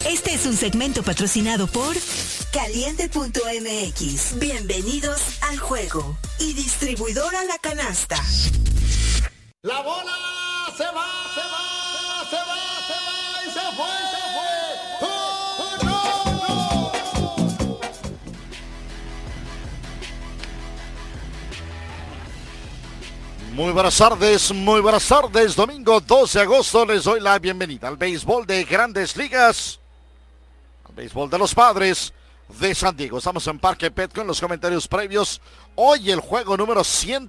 Este es un segmento patrocinado por Caliente.mx. Bienvenidos al juego. Y distribuidora La Canasta. La bola se va y se fue. Muy buenas tardes, domingo 12 de agosto, les doy la bienvenida al béisbol de Grandes Ligas, al béisbol de los Padres de San Diego. Estamos en Parque Petco en los comentarios previos. Hoy el juego número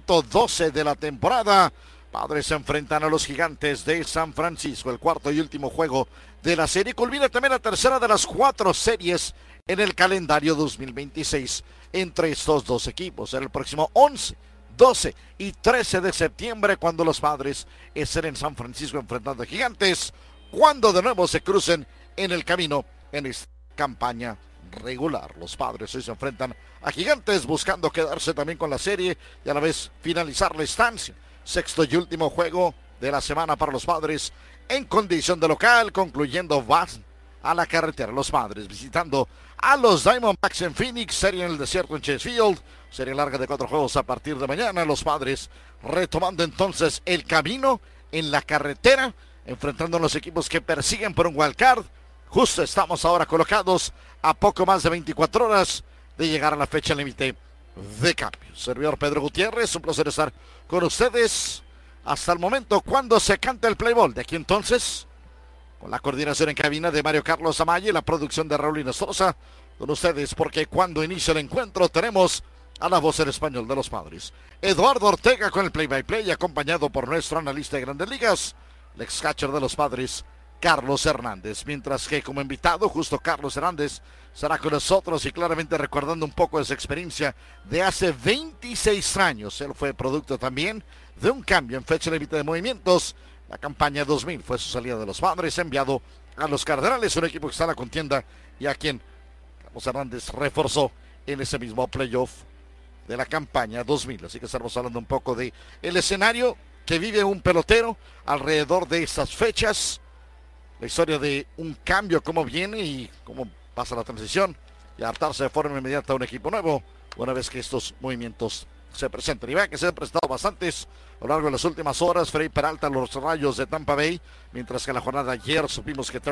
112 de la temporada. Padres se enfrentan a los Gigantes de San Francisco, el cuarto y último juego de la serie. Culmina también la tercera de las 4 series en el calendario 2026 entre estos dos equipos. En el próximo 11, 12 y 13 de septiembre, cuando los Padres estén en San Francisco enfrentando a Gigantes, cuando de nuevo se crucen en el camino en esta campaña regular. Los Padres hoy se enfrentan a Gigantes buscando quedarse también con la serie y a la vez finalizar la estancia. Sexto y último juego de la semana para los Padres en condición de local, concluyendo vas a la carretera. Los Padres visitando a los Diamondbacks en Phoenix, serie en el desierto en Chase Field, serie larga de 4 juegos a partir de mañana. Los Padres retomando entonces el camino en la carretera, enfrentando a los equipos que persiguen por un wild card. Justo estamos ahora colocados a poco más de 24 horas de llegar a la fecha límite de cambio. Servidor Pedro Gutiérrez, un placer estar con ustedes hasta el momento cuando se canta el play ball. De aquí entonces, con la coordinación en cabina de Mario Carlos Amaya y la producción de Raúl Inestrosa, con ustedes, porque cuando inicia el encuentro tenemos a la voz en español de los Padres, Eduardo Ortega, con el play-by-play, acompañado por nuestro analista de Grandes Ligas, el ex-catcher de los Padres, Carlos Hernández, mientras que como invitado, justo Carlos Hernández estará con nosotros y claramente recordando un poco de su experiencia de hace 26 años. Él fue producto también de un cambio en fecha límite de movimientos. La campaña 2000 fue su salida de los Padres, enviado a los Cardenales, un equipo que está en la contienda y a quien Carlos Hernández reforzó en ese mismo playoff de la campaña 2000. Así que estamos hablando un poco de el escenario que vive un pelotero alrededor de estas fechas, la historia de un cambio, cómo viene y cómo pasa la transición y adaptarse de forma inmediata a un equipo nuevo una vez que estos movimientos se presentan. Y vean que se han prestado bastantes a lo largo de las últimas horas. Freddy Peralta, los Rayos de Tampa Bay, mientras que en la jornada de ayer supimos que